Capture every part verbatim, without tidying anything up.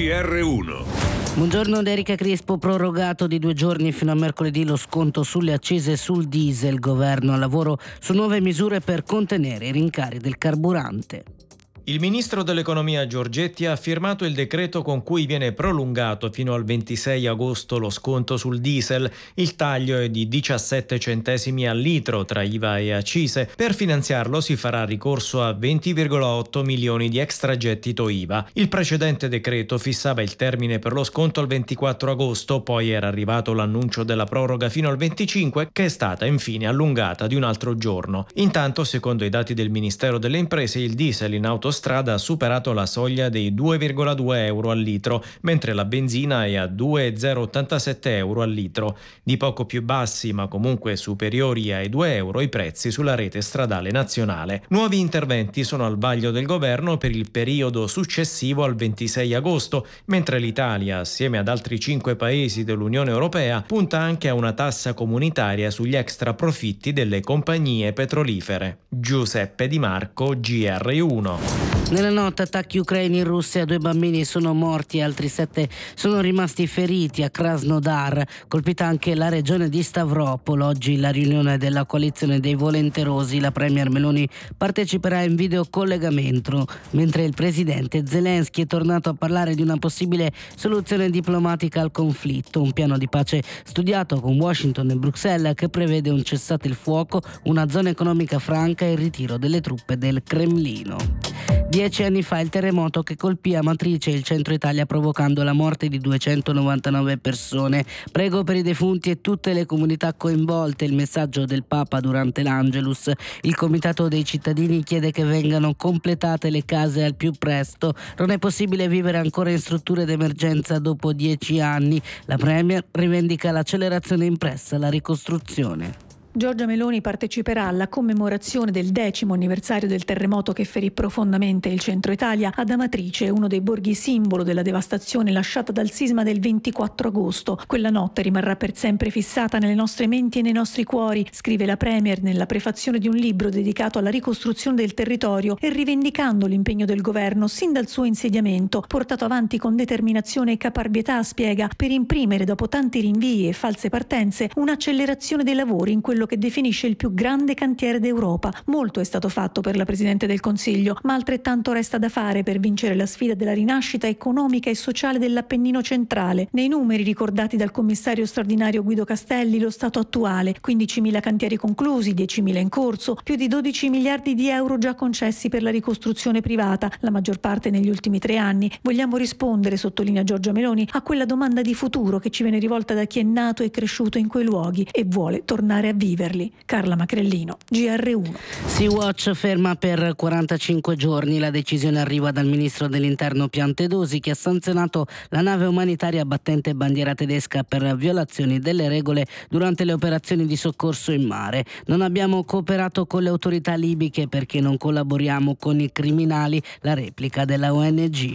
G R uno. Buongiorno da Erika Crispo. Prorogato di due giorni fino a mercoledì lo sconto sulle accise sul diesel. Governo al lavoro su nuove misure per contenere i rincari del carburante. Il ministro dell'economia Giorgetti ha firmato il decreto con cui viene prolungato fino al ventisei agosto lo sconto sul diesel. Il taglio è di diciassette centesimi al litro tra I V A e accise. Per finanziarlo si farà ricorso a venti virgola otto milioni di extragettito I V A. Il precedente decreto fissava il termine per lo sconto al ventiquattro agosto, poi era arrivato l'annuncio della proroga fino al venticinque, che è stata infine allungata di un altro giorno. Intanto, secondo i dati del Ministero delle Imprese, il diesel in autostrada strada ha superato la soglia dei due virgola due euro al litro, mentre la benzina è a due virgola zero ottantasette euro al litro. Di poco più bassi, ma comunque superiori ai due euro, i prezzi sulla rete stradale nazionale. Nuovi interventi sono al vaglio del governo per il periodo successivo al ventisei agosto, mentre l'Italia, assieme ad altri cinque paesi dell'Unione Europea, punta anche a una tassa comunitaria sugli extra profitti delle compagnie petrolifere. Giuseppe Di Marco, G R uno. Nella notte attacchi ucraini in Russia, due bambini sono morti e altri sette sono rimasti feriti a Krasnodar, colpita anche la regione di Stavropol. Oggi la riunione della coalizione dei volenterosi, la premier Meloni parteciperà in videocollegamento, mentre il presidente Zelensky è tornato a parlare di una possibile soluzione diplomatica al conflitto, un piano di pace studiato con Washington e Bruxelles che prevede un cessate il fuoco, una zona economica franca e il ritiro delle truppe del Cremlino. Dieci anni fa il terremoto che colpì Amatrice e il centro Italia provocando la morte di duecentonovantanove persone. Prego per i defunti e tutte le comunità coinvolte, il messaggio del Papa durante l'Angelus. Il Comitato dei cittadini chiede che vengano completate le case al più presto. Non è possibile vivere ancora in strutture d'emergenza dopo dieci anni. La Premier rivendica l'accelerazione impressa alla ricostruzione. Giorgia Meloni parteciperà alla commemorazione del decimo anniversario del terremoto che ferì profondamente il centro Italia ad Amatrice, uno dei borghi simbolo della devastazione lasciata dal sisma del ventiquattro agosto. Quella notte rimarrà per sempre fissata nelle nostre menti e nei nostri cuori, scrive la Premier nella prefazione di un libro dedicato alla ricostruzione del territorio e rivendicando l'impegno del governo sin dal suo insediamento, portato avanti con determinazione e caparbietà, spiega, per imprimere dopo tanti rinvii e false partenze un'accelerazione dei lavori in quello che definisce il più grande cantiere d'Europa. Molto è stato fatto per la Presidente del Consiglio, ma altrettanto resta da fare per vincere la sfida della rinascita economica e sociale dell'Appennino centrale. Nei numeri ricordati dal commissario straordinario Guido Castelli, lo stato attuale: quindicimila cantieri conclusi, diecimila in corso, più di dodici miliardi di euro già concessi per la ricostruzione privata, la maggior parte negli ultimi tre anni. Vogliamo rispondere, sottolinea Giorgia Meloni, a quella domanda di futuro che ci viene rivolta da chi è nato e cresciuto in quei luoghi e vuole tornare a vivere. Carla Macrellino, G R uno. Sea-Watch ferma per quarantacinque giorni. La decisione arriva dal ministro dell'Interno Piantedosi, che ha sanzionato la nave umanitaria battente bandiera tedesca per violazioni delle regole durante le operazioni di soccorso in mare. Non abbiamo cooperato con le autorità libiche perché non collaboriamo con i criminali, la replica della O N G.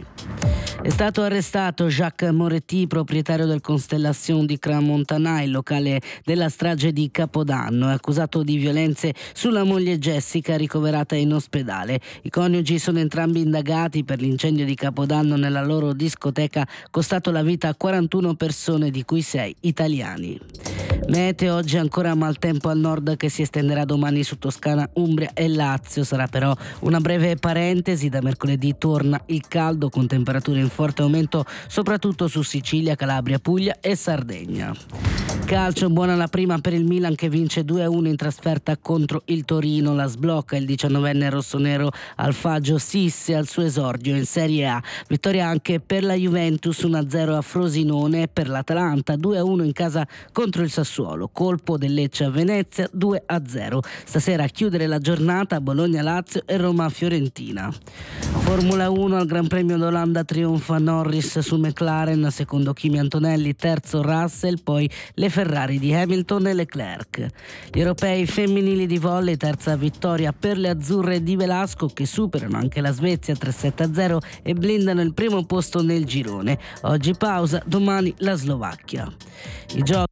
È stato arrestato Jacques Moretti, proprietario del Constellation di Crans-Montana, il locale della strage di Capodanno. È accusato di violenze sulla moglie Jessica, ricoverata in ospedale. I coniugi sono entrambi indagati per l'incendio di Capodanno nella loro discoteca, costato la vita a quarantuno persone, di cui sei italiani. Meteo: oggi ancora maltempo al nord che si estenderà domani su Toscana, Umbria e Lazio. Sarà però una breve parentesi, da mercoledì torna il caldo con temperature in forte aumento soprattutto su Sicilia, Calabria, Puglia e Sardegna. Calcio, buona la prima per il Milan che vince due a uno in trasferta contro il Torino. La sblocca il diciannovenne rossonero Alfagio Sisse al suo esordio in Serie A. Vittoria anche per la Juventus, uno a zero a Frosinone, e per l'Atalanta due a uno in casa contro il Sassuolo. Colpo del Lecce a Venezia due a zero. Stasera a chiudere la giornata Bologna-Lazio e Roma-Fiorentina. Formula uno, al Gran Premio d'Olanda trionfa Norris su McLaren, secondo Kimi Antonelli, terzo Russell, poi le Ferrari di Hamilton e Leclerc. Gli europei femminili di volley, terza vittoria per le azzurre di Velasco, che superano anche la Svezia tre sette a zero e blindano il primo posto nel girone. Oggi pausa, domani la Slovacchia. I giochi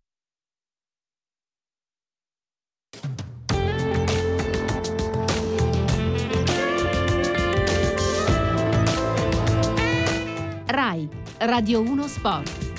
RAI, Radio uno Sport.